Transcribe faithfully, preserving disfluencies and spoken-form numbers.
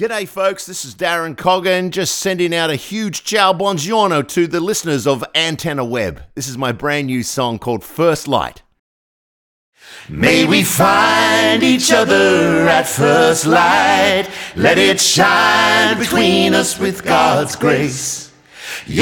G'day folks, this is Darren Coggan, just sending out a huge ciao buongiorno to the listeners of Antenna Web. This is my brand new song called First Light. May we find each other at first light. Let it shine between us with God's grace.